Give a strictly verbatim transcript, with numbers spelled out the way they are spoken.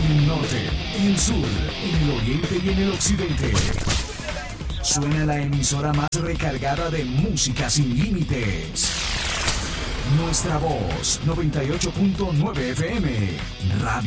En el norte, en el sur, en el oriente y en el occidente. Suena la emisora más recargada de música sin límites. Nuestra voz, noventa y ocho punto nueve F M. Radio